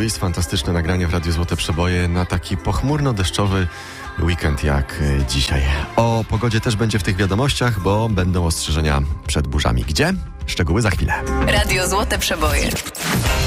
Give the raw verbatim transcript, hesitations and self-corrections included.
Louis, fantastyczne nagranie w Radiu Złote Przeboje na taki pochmurno-deszczowy weekend jak dzisiaj. O pogodzie też będzie w tych wiadomościach, bo będą ostrzeżenia przed burzami. Gdzie? Szczegóły za chwilę. Radio Złote Przeboje.